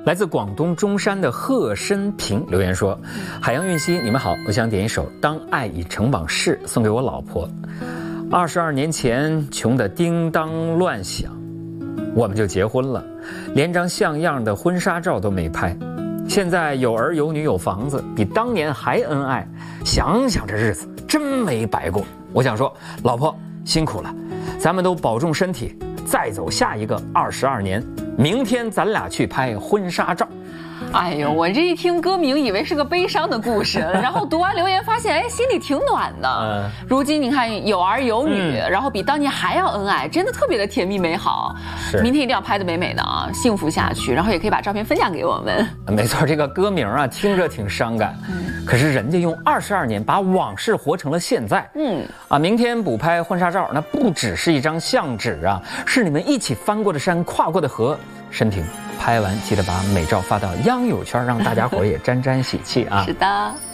来自广东中山的贺申平留言说：“海洋韵熙，你们好，我想点一首《当爱已成往事》送给我老婆。22年前穷得叮当乱响，我们就结婚了，连张像样的婚纱照都没拍。现在有儿有女有房子，比当年还恩爱。想想这日子真没白过。我想说，老婆辛苦了，咱们都保重身体，再走下一个22年。明天咱俩去拍婚纱照。” 哎呦，我这一听歌名以为是个悲伤的故事，然后读完留言发现，哎，心里挺暖的。如今你看有儿有女，然后比当年还要恩爱，真的特别的甜蜜美好。明天一定要拍得美美的啊，幸福下去，然后也可以把照片分享给我们。 没错，这个歌名啊听着挺伤感，可是人家用22年把往事活成了现在。明天补拍婚纱照，那不只是一张相纸啊，是你们一起翻过的山，跨过的河。申平，拍完记得把美照发到央友圈，让大家伙也沾沾喜气啊！ 是的。